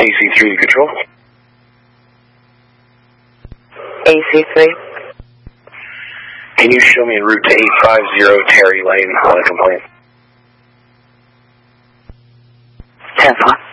AC3 to control. AC3. Can you show me a route to 850 Terry Lane on a complaint? 10-4.